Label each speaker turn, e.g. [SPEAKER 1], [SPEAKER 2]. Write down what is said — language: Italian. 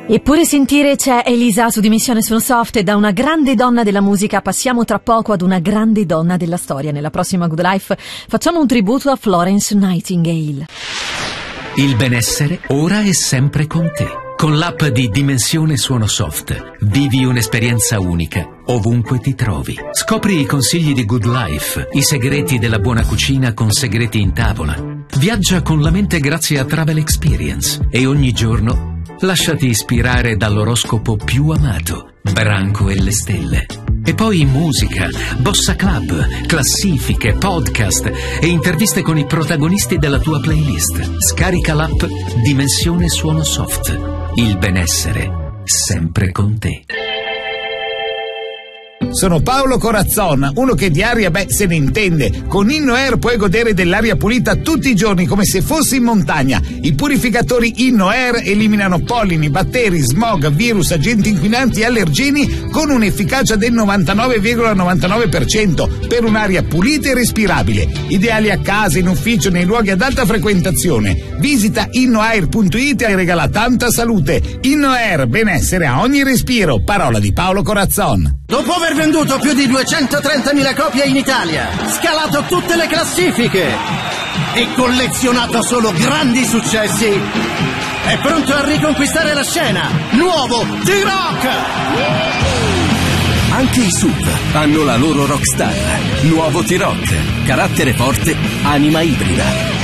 [SPEAKER 1] Eppure sentire c'è Elisa su Dimensione Sono Soft, e da una grande donna della musica passiamo tra poco ad una grande donna della storia. Nella prossima Good Life facciamo un tributo a Florence Nightingale.
[SPEAKER 2] Il benessere ora è sempre con te. Con l'app di Dimensione Suono Soft vivi un'esperienza unica ovunque ti trovi. Scopri i consigli di Good Life, i segreti della buona cucina con segreti in tavola. Viaggia con la mente grazie a Travel Experience e ogni giorno lasciati ispirare dall'oroscopo più amato, Branco e le stelle. E poi musica, bossa club, classifiche, podcast e interviste con i protagonisti della tua playlist. Scarica l'app Dimensione Suono Soft. Il benessere sempre con te.
[SPEAKER 3] Sono Paolo Corazzon, uno che di aria se ne intende. Con InnoAir puoi godere dell'aria pulita tutti i giorni come se fossi in montagna. I purificatori InnoAir eliminano pollini, batteri, smog, virus, agenti inquinanti e allergeni con un'efficacia del 99,99% per un'aria pulita e respirabile. Ideali a casa, in ufficio, nei luoghi ad alta frequentazione. Visita innoair.it e regala tanta salute. InnoAir, benessere a ogni respiro. Parola di Paolo Corazzon.
[SPEAKER 4] Dopo aver venduto più di 230.000 copie in Italia, scalato tutte le classifiche e collezionato solo grandi successi, è pronto a riconquistare la scena. Nuovo T-Rock!
[SPEAKER 5] Anche i SUV hanno la loro rockstar. Nuovo T-Rock, carattere forte, anima ibrida.